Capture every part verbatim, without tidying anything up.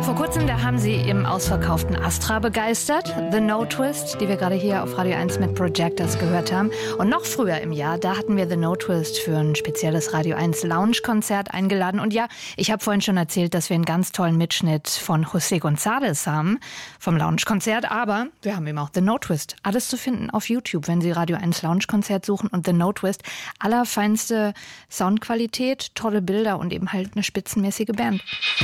vor kurzem, da haben sie im ausverkauften Astra begeistert. The No Twist, die wir gerade hier auf Radio eins mit Projectors gehört haben. Und noch früher im Jahr, da hatten wir The No Twist für ein spezielles Radio eins Lounge-Konzert eingeladen. Und ja, ich habe vorhin schon erzählt, dass wir einen ganz tollen Mitschnitt von José González haben vom Lounge-Konzert. Aber wir haben eben auch The No Twist. Alles zu finden auf YouTube, wenn Sie Radio eins Lounge-Konzert suchen und The No Twist. Allerfeinste Soundqualität, tolle Bilder und eben halt eine spitzenmäßige Band.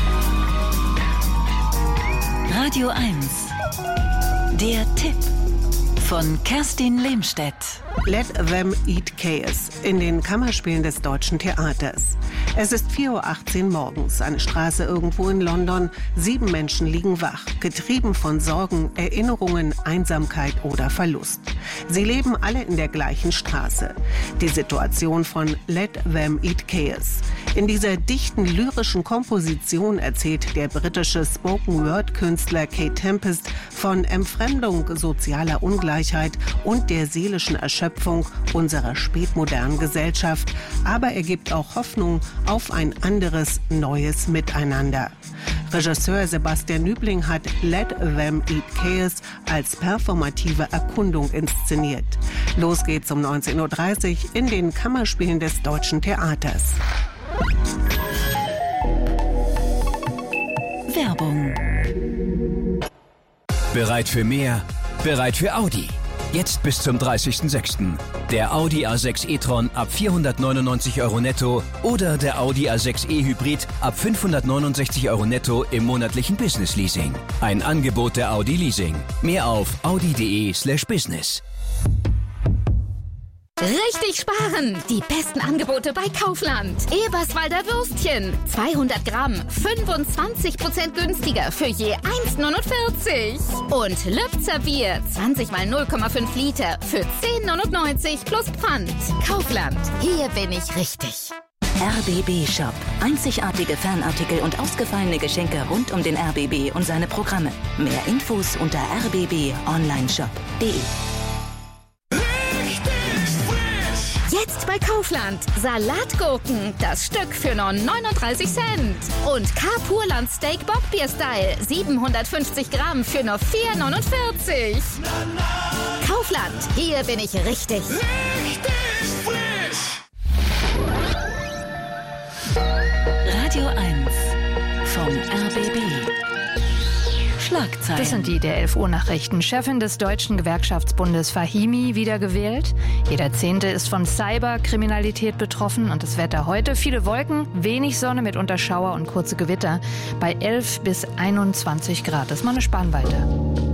Radio eins. Der Tipp von Kerstin Lehmstedt. Let Them Eat Chaos in den Kammerspielen des Deutschen Theaters. Es ist vier Uhr achtzehn morgens, eine Straße irgendwo in London. Sieben Menschen liegen wach, getrieben von Sorgen, Erinnerungen, Einsamkeit oder Verlust. Sie leben alle in der gleichen Straße. Die Situation von Let Them Eat Chaos. In dieser dichten lyrischen Komposition erzählt der britische Spoken-Word-Künstler Kate Tempest von Entfremdung, sozialer Ungleichheit und der seelischen Erschöpfung unserer spätmodernen Gesellschaft. Aber er gibt auch Hoffnung auf ein anderes, neues Miteinander. Regisseur Sebastian Nübling hat Let Them Eat Chaos als performative Erkundung inszeniert. Los geht's um neunzehn Uhr dreißig in den Kammerspielen des Deutschen Theaters. Werbung. Bereit für mehr? Bereit für Audi. Jetzt bis zum dreißigsten sechsten Der Audi A sechs e-tron ab vierhundertneunundneunzig Euro netto oder der Audi A sechs e Hybrid ab fünfhundertneunundsechzig Euro netto im monatlichen Business Leasing. Ein Angebot der Audi Leasing. Mehr auf audi.de slash business. Richtig sparen! Die besten Angebote bei Kaufland. Eberswalder Würstchen. zweihundert Gramm. fünfundzwanzig Prozent günstiger für je eins neunundvierzig. Und Lübzer Bier. zwanzig mal null Komma fünf Liter für zehn neunundneunzig plus Pfand. Kaufland. Hier bin ich richtig. R B B Shop. Einzigartige Fanartikel und ausgefallene Geschenke rund um den R B B und seine Programme. Mehr Infos unter r b b online shop punkt d e. Jetzt bei Kaufland. Salatgurken, das Stück für nur neununddreißig Cent. Und K-Purland Steak Bockbier Style, siebenhundertfünfzig Gramm für nur vier neunundvierzig. Kaufland, hier bin ich richtig. Richtig frisch. Radio eins vom R B B. Schlagzeilen. Das sind die der elf Uhr Nachrichten. Chefin des Deutschen Gewerkschaftsbundes Fahimi wiedergewählt. Jeder Zehnte ist von Cyberkriminalität betroffen. Und das Wetter heute: viele Wolken, wenig Sonne, mitunter Schauer und kurze Gewitter bei elf bis einundzwanzig Grad. Das ist mal eine Spannweite.